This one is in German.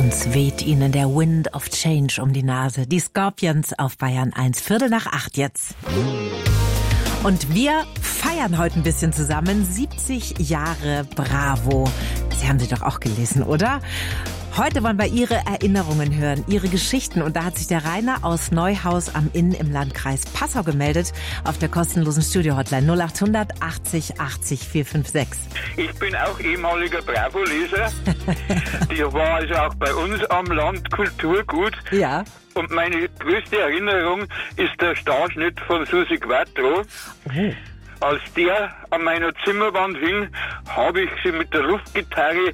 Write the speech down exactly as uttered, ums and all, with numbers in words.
Uns weht ihnen der Wind of Change um die Nase. Die Scorpions auf Bayern eins. Viertel nach acht jetzt. Und wir feiern heute ein bisschen zusammen. siebzig Jahre Bravo. Sie haben sie doch auch gelesen, oder? Heute wollen wir Ihre Erinnerungen hören, Ihre Geschichten. Und da hat sich der Rainer aus Neuhaus am Inn im Landkreis Passau gemeldet auf der kostenlosen Studio-Hotline null acht hundert achtzig achtzig vier fünf sechs. Ich bin auch ehemaliger Bravo-Leser. Die war also auch bei uns am Land Kulturgut. Ja. Und meine größte Erinnerung ist der Starschnitt von Susi Quattro. Oh. Als der an meiner Zimmerwand hing, habe ich sie mit der Luftgitarre